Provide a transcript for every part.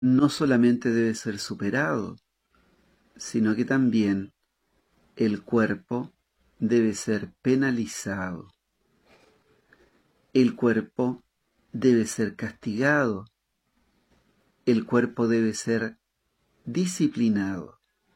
no solamente debe ser superado, sino que también el cuerpo debe ser penalizado. El cuerpo debe ser castigado. El cuerpo debe ser disciplinado.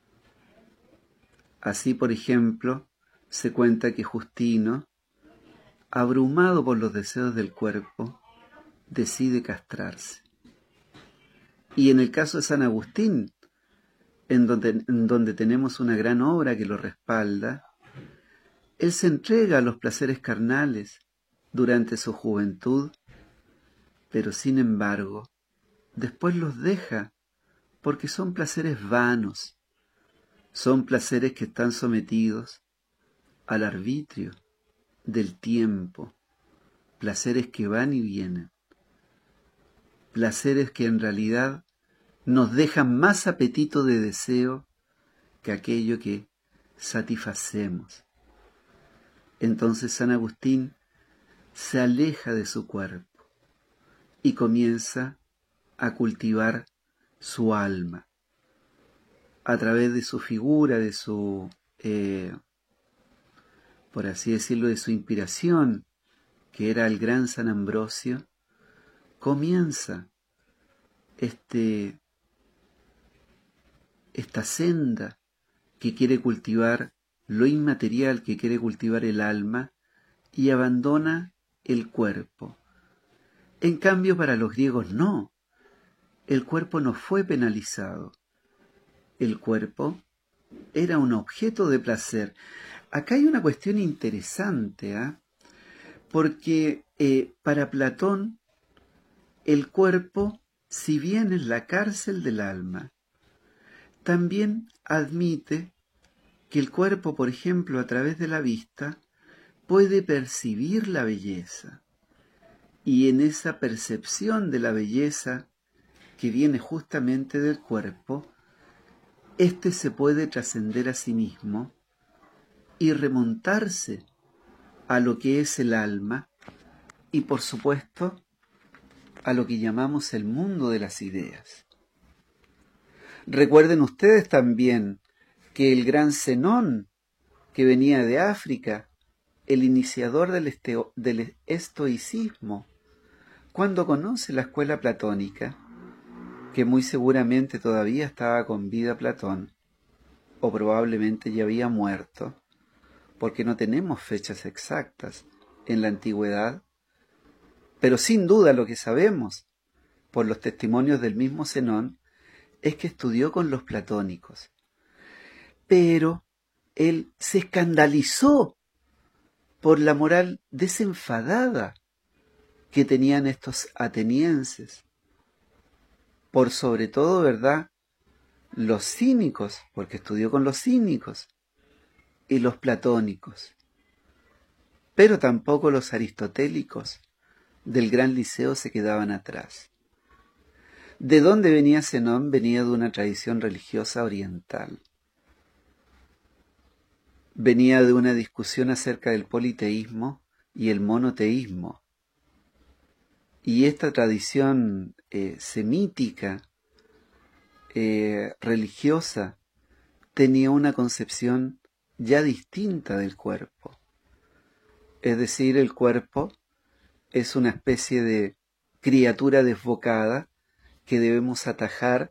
Así, por ejemplo, se cuenta que Justino, abrumado por los deseos del cuerpo, decide castrarse. Y en el caso de San Agustín, en donde tenemos una gran obra que lo respalda, él se entrega a los placeres carnales durante su juventud, pero sin embargo, después los deja porque son placeres vanos, son placeres que están sometidos al arbitrio del tiempo, placeres que van y vienen, placeres que en realidad nos dejan más apetito de deseo que aquello que satisfacemos. Entonces San Agustín se aleja de su cuerpo y comienza a cultivar su alma a través de su figura, de su, por así decirlo, de su inspiración, que era el gran San Ambrosio. Comienza esta senda que quiere cultivar lo inmaterial, que quiere cultivar el alma, y abandona el cuerpo. En cambio, para los griegos no. El cuerpo no fue penalizado. El cuerpo era un objeto de placer. Acá hay una cuestión interesante, porque para Platón el cuerpo, si bien es la cárcel del alma, también admite que el cuerpo, por ejemplo, a través de la vista, puede percibir la belleza. Y en esa percepción de la belleza que viene justamente del cuerpo, éste se puede trascender a sí mismo y remontarse a lo que es el alma y, por supuesto, a lo que llamamos el mundo de las ideas. Recuerden ustedes también que el gran Zenón, que venía de África, el iniciador del estoicismo, cuando conoce la escuela platónica, que muy seguramente todavía estaba con vida Platón, o probablemente ya había muerto, porque no tenemos fechas exactas en la antigüedad, pero sin duda lo que sabemos, por los testimonios del mismo Zenón, es que estudió con los platónicos. Pero él se escandalizó por la moral desenfadada que tenían estos atenienses, por sobre todo, ¿verdad?, los cínicos, porque estudió con los cínicos, y los platónicos, pero tampoco los aristotélicos del gran Liceo se quedaban atrás. ¿De dónde venía Zenón? Venía de una tradición religiosa oriental. Venía de una discusión acerca del politeísmo y el monoteísmo. Y esta tradición semítica, religiosa, tenía una concepción ya distinta del cuerpo. Es decir, el cuerpo es una especie de criatura desbocada que debemos atajar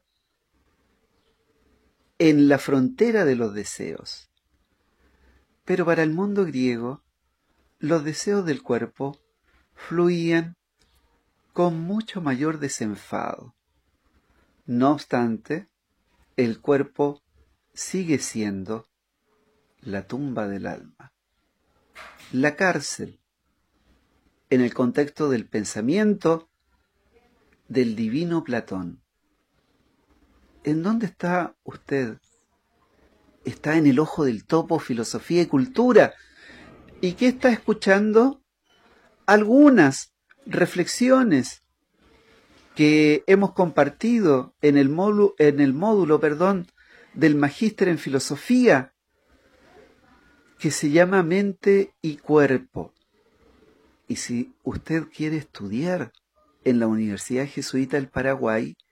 en la frontera de los deseos. Pero para el mundo griego, los deseos del cuerpo fluían con mucho mayor desenfado. No obstante, el cuerpo sigue siendo la tumba del alma, la cárcel, en el contexto del pensamiento del divino Platón. ¿En dónde está usted? Está en el ojo del topo, filosofía y cultura. ¿Y qué está escuchando? Algunas reflexiones que hemos compartido en el módulo, del Magíster en Filosofía, que se llama Mente y Cuerpo. Y si usted quiere estudiar en la Universidad Jesuita del Paraguay,